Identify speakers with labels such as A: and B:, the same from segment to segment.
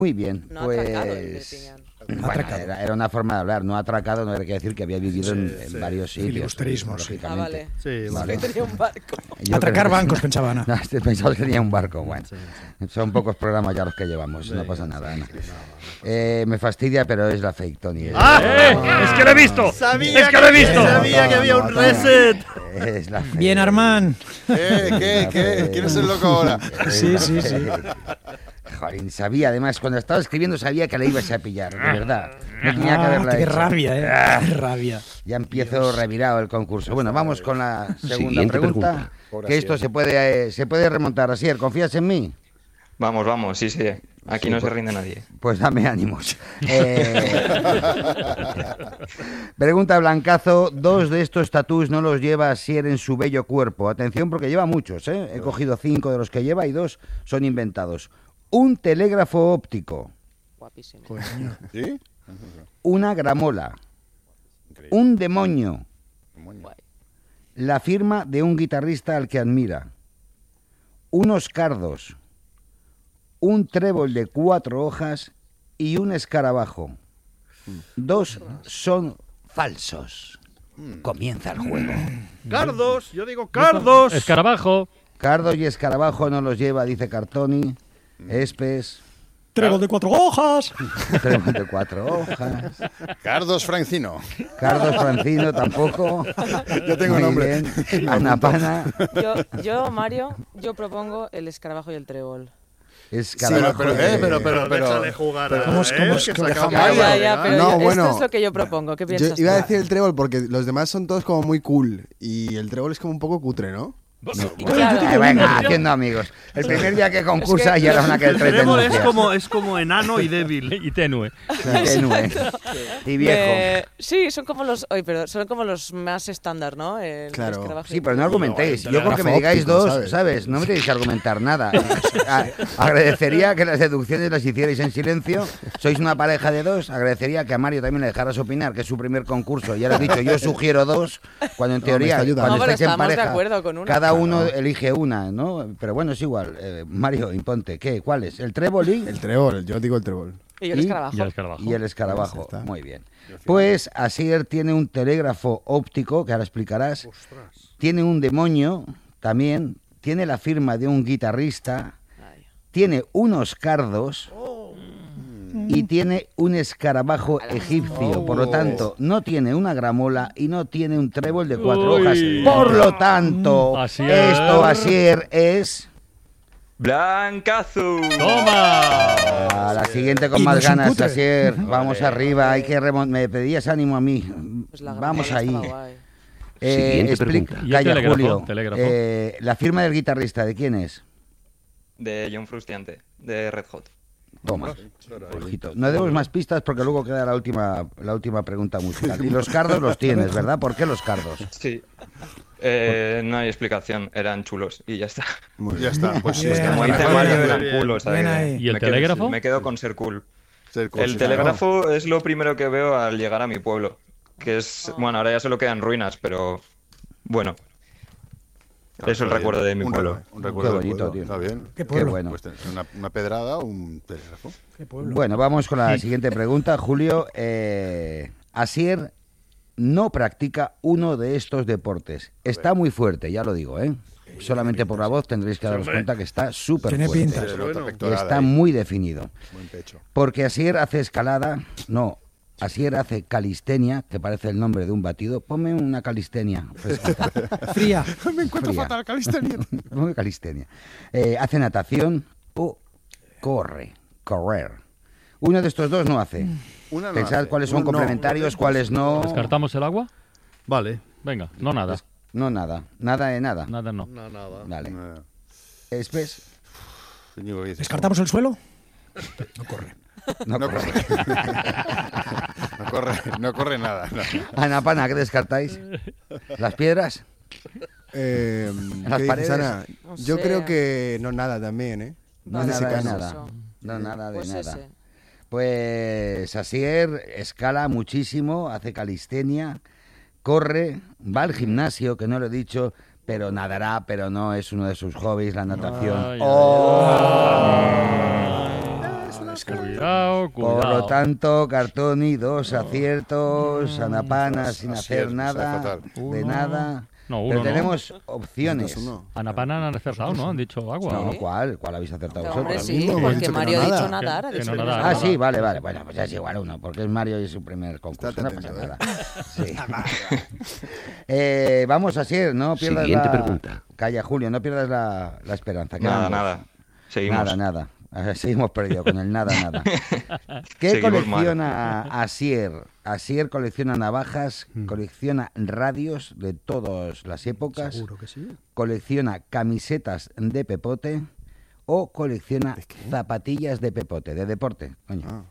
A: Muy bien,
B: No ha atracado el Perpiñán.
A: Bueno, era una forma de hablar, no ha atracado, no hay que decir que había vivido en varios sitios.
C: Filibusterismo, sí.
B: Ah, vale.
D: Sí,
A: Vale.
B: Que tenía un barco.
A: Yo
C: Atracar
A: creo que
C: bancos,
A: sí.
C: pensaba Ana.
A: No, pensaba que tenía un barco, bueno.
D: Sí.
A: Son pocos programas ya los que llevamos, no pasa nada. Ana. Me fastidia, pero es la fake, Tony.
D: ¡Es que lo he visto!
E: Sabía
D: ¡Es que lo he visto!
E: Sabía que había un reset.
A: Es la fake.
C: Bien, Armán.
E: ¿Qué? ¿Quién es el loco ahora?
C: Sí.
A: Joder, sabía, además, cuando estaba escribiendo sabía que la ibas a pillar, de verdad. No tenía que haberla
C: qué
A: hecho.
C: rabia, qué rabia.
A: Ya empiezo revirado el concurso. Bueno, vamos con la segunda
F: Siguiente
A: pregunta.
F: pregunta.
A: Que esto se puede remontar. Asier, ¿confías en mí?
G: Vamos, sí. Aquí
A: Sí,
G: no se
A: pues-
G: rinde nadie.
A: Pues dame ánimos. Pregunta Blancazo. 2 de estos tatús no los lleva Asier en su bello cuerpo. Atención porque lleva muchos, ¿eh? He cogido 5 de los que lleva y 2 son inventados. Un telégrafo óptico.
B: Guapísimo.
E: ¿Sí?
A: Una gramola. Un demonio.
B: Guay.
A: La firma de un guitarrista al que admira. Unos cardos. Un trébol de 4 hojas y un escarabajo. 2 son falsos. Comienza el juego.
D: ¡Cardos! Yo digo cardos.
H: Escarabajo.
A: Cardos y escarabajo no los lleva, dice Cartoni. Espes.
C: Trébol de 4 hojas.
A: Trébol de 4 hojas.
E: Cardos Francino.
A: Cardos Francino tampoco.
E: Yo tengo
A: Muy
E: nombre.
A: bien. Ana Pana.
B: Mario, yo propongo el escarabajo y el trébol.
A: Escarabajo.
E: pero
D: Déjale jugar.
C: ¿Cómo es? ¿Cómo es?
D: Que
C: ¿Cómo
D: se
C: deja
D: acaba
C: Mario?
B: Ya, pero
I: No,
B: esto
I: bueno.
B: es lo que yo propongo. ¿Qué
I: Yo
B: piensas
I: iba a
B: tú?
I: decir el trébol porque los demás son todos como muy cool y el trébol es como un poco cutre, ¿no?
B: Claro.
A: Venga, haciendo amigos. El primer día que concursa
B: Es que
A: ya era una que
D: El trébol
A: denuncias.
D: es como enano y débil.
H: Y tenue.
A: Tenue. Y viejo.
B: Sí, son como los más estándar, ¿no? El
I: Claro.
B: escarabajo y
A: Sí,
B: el
A: pero no
B: trébol.
A: argumentéis.
I: No,
A: Yo con que me digáis
I: óptico,
A: dos,
I: ¿sabes?
A: ¿sabes? No me tenéis que argumentar nada. Agradecería que las deducciones las hicierais en silencio. Sois una pareja de 2. Agradecería que a Mario también le dejaras opinar, que es su primer concurso. Ya lo he dicho, yo sugiero 2, cuando en
I: No,
A: teoría,
I: me está ayudando.
A: cuando
B: No, pero
A: estáis en
B: estamos de
A: pareja,
B: acuerdo con una.
A: cada uno elige una, ¿no? Pero bueno, es igual. Mario, imponte. ¿Qué? ¿Cuál es? ¿El trébol y...?
I: El trébol, yo digo el trébol.
B: Y yo el escarabajo.
H: Y el escarabajo.
A: Y el escarabajo.
I: Pues ya está.
A: Muy bien. Pues Asier tiene un telégrafo óptico, que ahora explicarás. Tiene un demonio también. Tiene la firma de un guitarrista.
B: Ay.
A: Tiene unos cardos. Y tiene un escarabajo egipcio. Por lo tanto, no tiene una gramola y no tiene un trébol de 4
H: Uy.
A: hojas. Por lo tanto,
H: Asier.
A: esto, Asier, es...
G: ¡Blancazo!
H: ¡Toma!
A: A la siguiente con
C: Y
A: más
C: no es un
A: ganas,
C: cutre.
A: Asier. Vamos arriba, hay que me pedías ánimo a mí.
B: Pues la
A: Vamos
B: gramola
A: ahí.
B: estaba guay.
F: Siguiente
A: Explica,
F: pregunta.
H: ¿Y el
A: calla,
H: telégrafo?
A: Julio.
H: Telégrafo.
A: La firma del guitarrista, ¿de quién es?
G: De John Frusciante, de Red Hot.
A: Toma. Ojito. No demos más pistas porque luego queda la última pregunta musical. Y los cardos los tienes, ¿verdad? ¿Por qué los cardos?
G: Sí. No hay explicación, eran chulos y ya está.
E: Ya está. Pues sí,
C: Bien.
G: Como
E: está
G: dice
E: muy
G: Mario,
E: bien.
G: eran culos.
C: Bien ahí.
H: ¿Y el
G: Me quedo-
H: telégrafo?
G: Me quedo con ser cool.
E: Ser cool,
G: El
E: sí,
G: telégrafo es lo primero que veo al llegar a mi pueblo. Que es, bueno, ahora ya solo quedan ruinas, pero bueno.
E: claro.
G: Es el recuerdo de mi
E: Un
G: pueblo.
E: Un recuerdo
A: Qué
E: del
A: bonito,
E: pueblo.
A: tío.
E: Está bien.
C: Qué
A: Qué
C: pueblo.
A: bueno.
E: Pues una pedrada o un telégrafo.
C: Qué pueblo.
A: Bueno, vamos con la siguiente pregunta, Julio. Asier no practica uno de estos deportes. Está muy fuerte, ya lo digo, ¿eh? Solamente por la voz tendréis que daros cuenta que está súper
C: Tiene
A: fuerte.
C: pinta.
E: Se le nota pectoral
A: Está
E: ahí.
A: muy definido.
E: Buen pecho.
A: Porque Asier hace escalada, no, Asier hace calistenia, que parece el nombre de un batido. Ponme una calistenia fresquita.
C: Fría.
E: Me encuentro
A: Fría.
E: fatal, calistenia.
A: Ponme calistenia. Hace natación o correr. Uno de estos dos no hace.
E: Una no
A: Pensad
E: hace.
A: cuáles son
E: Uno no.
A: complementarios, cuáles no.
H: ¿Descartamos el agua?
D: Vale.
H: Venga, no nada.
A: No, nada. Nada de nada.
H: Nada no.
D: No, nada.
A: Vale.
E: No.
A: Espes,
E: Íñigo, ¿qué dices?
C: ¿Descartamos el suelo? No corre.
A: no
E: No
A: corre.
E: No corre nada. No.
A: Ana Pana, ¿qué descartáis? ¿Las piedras?
I: ¿Qué
A: Las
I: dices,
A: paredes.
I: Ana?
B: No
I: Yo
B: sé.
I: creo que no nada también, ¿eh?
A: No,
B: Vale,
A: nada de
B: pues
A: nada.
B: eso.
A: No, nada de
B: Pues
A: nada.
B: ese.
A: Pues Asier escala muchísimo, hace calistenia, corre, va al gimnasio, que no lo he dicho, pero nadará, pero no es uno de sus hobbies, la natación.
H: Ay,
A: ¡Oh!
H: Cuidado,
A: Por
H: cuidado.
A: lo tanto, Cartoni, 2 aciertos, Anapana sin hacer
E: Asier,
A: nada,
E: fatal.
A: de nada.
H: No,
A: Pero
H: uno no.
A: tenemos opciones.
I: 2-1.
H: Anapana han acertado, ¿no? Han dicho agua.
A: No,
H: ¿no?
A: ¿cuál habéis acertado
B: Hombre,
A: vosotros?
B: sí,
I: mismo, hemos
B: porque
I: dicho que
B: Mario
I: no
B: ha dicho
I: nada.
B: nadar. Ha
H: Que
B: dicho
H: no
B: que
H: nadar.
A: Ah, sí, vale. Bueno, pues ya es igual uno, porque es Mario y es su primer concurso.
I: Estate
A: No pasa
I: atento,
A: nada. Sí. Vamos a Asier, no pierdas
F: Siguiente
A: la...
F: pregunta.
A: Calla, Julio, no pierdas la esperanza.
G: Nada,
A: Quedan
G: nada.
A: dos.
G: Seguimos.
A: Nada. Seguimos perdidos con el nada. ¿Qué
G: Seguimos
A: colecciona Asier? Asier colecciona navajas, colecciona radios de todas las épocas,
C: Seguro que sí.
A: colecciona camisetas de pepote o colecciona zapatillas de pepote, de deporte. Coño.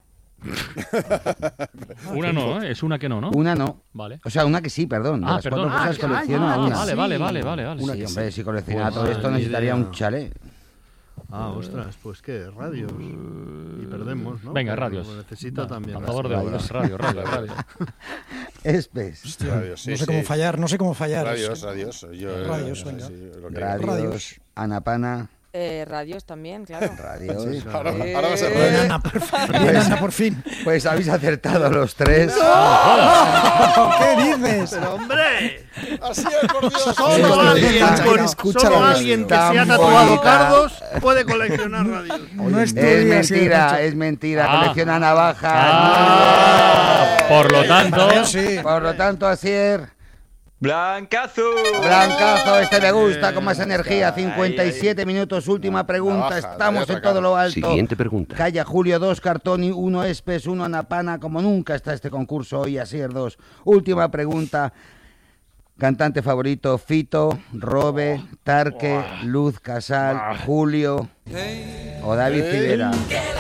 H: Una no, ¿eh? Es una que no, ¿no?
A: Una no.
H: Vale.
A: O sea, una que sí, perdón. De
H: Ah,
A: las
H: perdón.
A: cuatro cosas
H: Ah,
A: colecciona una.
H: Vale.
A: Sí, hombre, si coleccionara
D: Pues
A: todo esto
D: ni
A: necesitaría
D: idea.
A: un chalet.
D: Ah, ostras, pues qué, radios. Y perdemos, ¿no?
H: Venga,
D: Pero
H: radios.
D: lo necesita también.
H: A favor de
A: radios.
H: radio.
A: Espes.
E: Radios, sí,
C: No sé
E: sí.
C: cómo fallar.
E: Radios.
C: Radios, venga.
E: Lo que-
A: Radios, Anapana,
B: Radios también, claro.
A: radios.
E: Ahora va a ser
C: Bien,
E: radio.
C: Ana, por fin. Bien, Ana, por fin.
A: Pues habéis acertado los tres.
C: ¿Qué dices?
D: ¡Pero hombre!
E: Así es, por Dios.
D: Solo alguien,
I: Chaira, escucha
D: solo
I: la
D: alguien que
A: radio.
D: se ha
A: Tan
D: tatuado
A: bonita.
D: cardos puede coleccionar radios.
C: No
A: Es
C: estoy así de
A: mentira,
C: macho.
A: es mentira.
H: Ah.
A: Colecciona navajas.
H: Ah, por lo tanto,
C: Sí.
A: Por lo tanto, Asier,
G: ¡Blancazo!
A: blancazo, este me gusta, con más energía. 57 minutos, última pregunta.
E: Navaja,
A: Estamos
E: te voy a
A: en todo lo alto.
F: Siguiente pregunta.
A: Calla Julio 2, Cartoni 1, Espes 1, Anapana. Como nunca está este concurso hoy, Asier 2. Última pregunta. Cantante favorito, Fito, Robe, Tarque, Luz Casal, Julio o David Civera.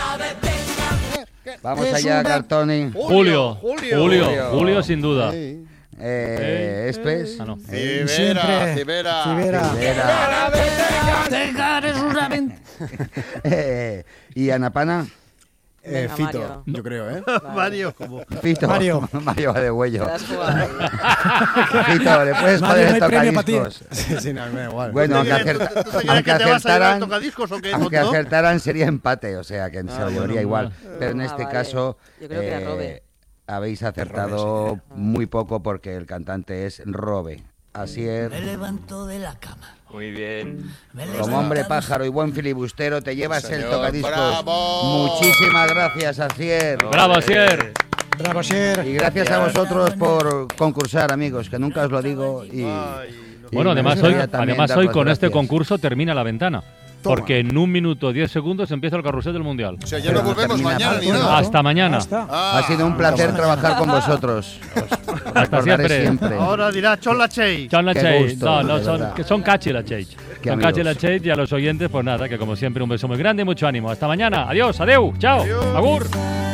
A: Vamos allá, Cartoni.
H: Julio sin duda.
I: Sí.
A: Espes.
H: Ah, no.
E: Civera.
C: Civera.
A: ¿Y Anapana?
B: Venga,
I: Fito,
B: Mario.
I: yo creo, ¿eh?
D: Mario, como.
A: Fito.
C: Mario.
A: Mario va de huello.
B: Te has jugado ahí.
A: Fito, le puedes
C: Mario,
A: poner
C: no
A: el
C: hay premio para ti.
A: tocadiscos.
I: Sí, no, me da igual.
A: Bueno, aunque,
D: ¿Tú te crees
A: aunque
D: que te vas a llevar el
A: acertaran,
D: tocadiscos o qué,
A: aunque
D: tonto?
A: acertaran sería empate, o sea que se lo
D: bueno,
A: llevaría igual. Pero en
B: Ah,
A: este
B: vale.
A: caso
B: Yo creo que era Robe.
A: habéis acertado muy poco porque el cantante es Robe. Asier,
G: Muy bien.
A: como hombre pájaro y buen filibustero, te llevas el
E: Señor,
A: tocadiscos.
E: bravo.
A: Muchísimas gracias, Asier.
H: Bravo, Asier.
C: Bravo, Sier.
A: Y gracias a vosotros por concursar, amigos, que nunca os lo digo. Y
H: Bueno,
A: me
H: además
A: gustaría
H: hoy,
A: también
H: además
A: daros
H: hoy con este
A: gracias.
H: concurso termina la ventana.
I: Toma.
H: Porque en 1 minuto 10 segundos empieza el carrusel del Mundial.
E: O sea, ya no
A: Pero
E: volvemos
A: termina
E: mañana ni
A: pronto.
E: nada.
H: Hasta mañana.
C: Basta.
A: Ha sido un placer trabajar con vosotros.
H: Hasta
A: Recordaré
H: siempre.
D: Ahora dirá Chola Chey.
H: Son la
A: Qué
H: Chase.
A: gusto,
H: No, no,
A: de
H: son,
A: verdad.
H: que son cachi la Chase.
A: Qué
H: Son cachi
A: amigos.
H: la Chase y a los oyentes, pues nada, que como siempre un beso muy grande y mucho ánimo. Hasta mañana. Adiós, adeu, chao, agur.